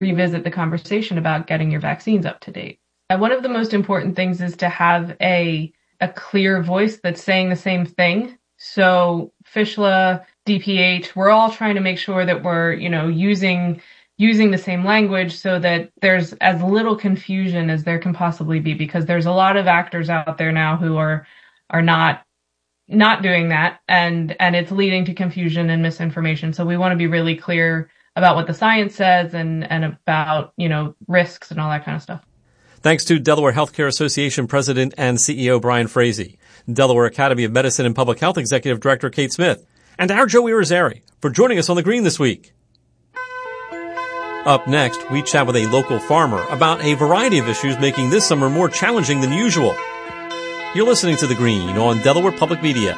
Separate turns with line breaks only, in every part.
revisit the conversation about getting your vaccines up to date. And one of the most important things is to have a clear voice that's saying the same thing. So FSHLA, DPH, we're all trying to make sure that we're, using the same language so that there's as little confusion as there can possibly be, because there's a lot of actors out there now who are not doing that, and it's leading to confusion and misinformation. So we want to be really clear about what the science says and about, risks and all that kind of stuff.
Thanks to Delaware Healthcare Association President and CEO Brian Frazee, Delaware Academy of Medicine and Public Health Executive Director Kate Smith, and our Joe Irizarry for joining us on The Green this week. Up next, we chat with a local farmer about a variety of issues making this summer more challenging than usual. You're listening to The Green on Delaware Public Media.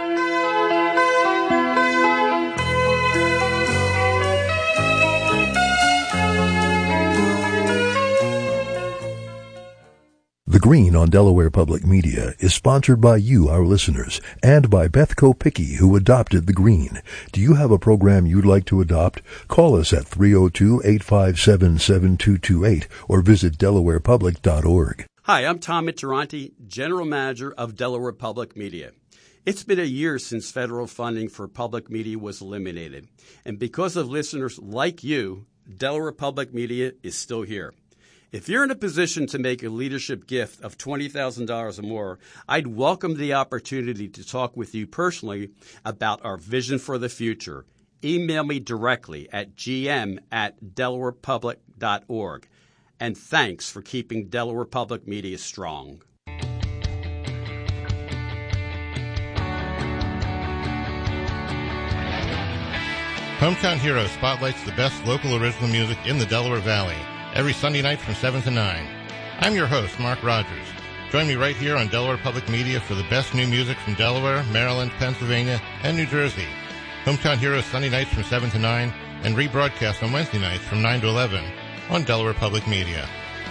The Green on Delaware Public Media is sponsored by you, our listeners, and by Beth Kopicki, who adopted The Green. Do you have a program you'd like to adopt? Call us at 302-857-7228 or visit delawarepublic.org.
Hi, I'm Tom Mitteranti, General Manager of Delaware Public Media. It's been a year since federal funding for public media was eliminated. And because of listeners like you, Delaware Public Media is still here. If you're in a position to make a leadership gift of $20,000 or more, I'd welcome the opportunity to talk with you personally about our vision for the future. Email me directly at gm@delawarepublic.org. And thanks for keeping Delaware Public Media strong.
Hometown Heroes spotlights the best local original music in the Delaware Valley, every Sunday night from 7 to 9. I'm your host, Mark Rogers. Join me right here on Delaware Public Media for the best new music from Delaware, Maryland, Pennsylvania, and New Jersey. Hometown Heroes Sunday nights from 7 to 9 and rebroadcast on Wednesday nights from 9 to 11 on Delaware Public Media.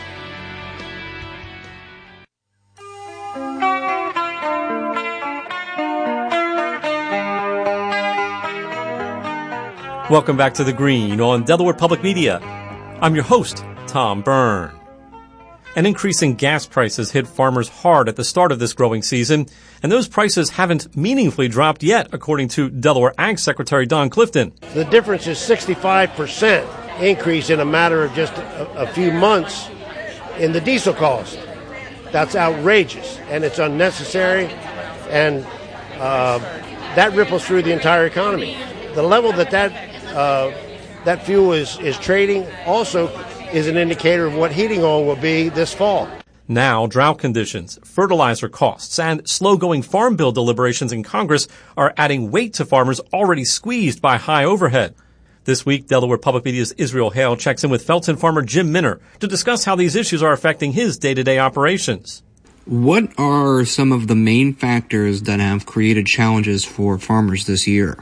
Welcome back to The Green on Delaware Public Media. I'm your host, Tom Byrne. An increase in gas prices hit farmers hard at the start of this growing season, and those prices haven't meaningfully dropped yet, according to Delaware Ag Secretary Don Clifton.
The difference is 65% increase in a matter of just a few months in the diesel cost. That's outrageous, and it's unnecessary, and that ripples through the entire economy. The level that fuel is trading also is an indicator of what heating oil will be this fall.
Now, drought conditions, fertilizer costs, and slow-going farm bill deliberations in Congress are adding weight to farmers already squeezed by high overhead. This week, Delaware Public Media's Israel Hale checks in with Felton farmer Jim Minner to discuss how these issues are affecting his day-to-day operations.
What are some of the main factors that have created challenges for farmers this year?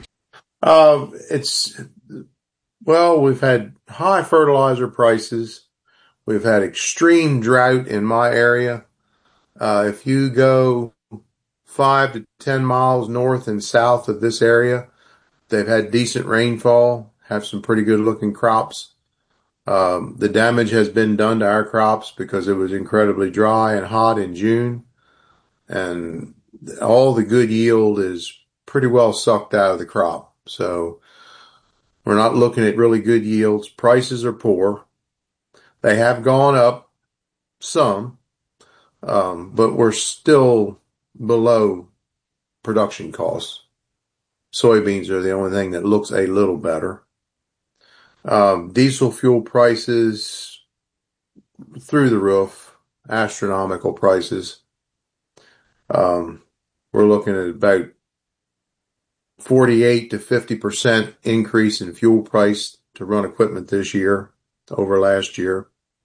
We've had high fertilizer prices. We've had extreme drought in my area. If you go 5 to 10 miles north and south of this area, they've had decent rainfall, have some pretty good looking crops. The damage has been done to our crops because it was incredibly dry and hot in June, and all the good yield is pretty well sucked out of the crop. So we're not looking at really good yields. Prices are poor. They have gone up some, but we're still below production costs. Soybeans are the only thing that looks a little better. Diesel fuel prices through the roof, astronomical prices. We're looking at about 48 to 50% increase in fuel price to run equipment this year over last year.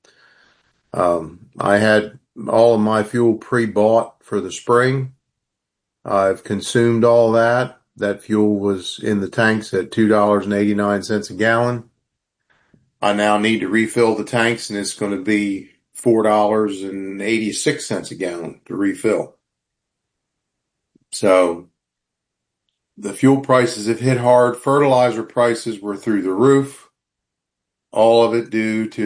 I had all of my fuel pre-bought for the spring. I've consumed all that. That fuel was in the tanks at $2.89 a gallon. I now need to refill the tanks, and it's going to be $4.86 a gallon to refill. So the fuel prices have hit hard. Fertilizer prices were through the roof. all of it due to